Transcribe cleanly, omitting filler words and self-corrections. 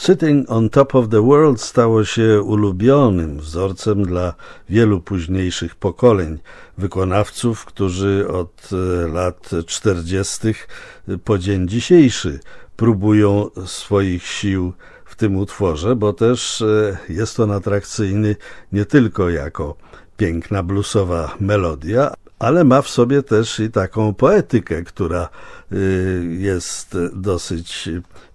Sitting on Top of the World stało się ulubionym wzorcem dla wielu późniejszych pokoleń wykonawców, którzy od lat 40. po dzień dzisiejszy próbują swoich sił w tym utworze, bo też jest on atrakcyjny nie tylko jako piękna bluesowa melodia, ale ma w sobie też i taką poetykę, która jest dosyć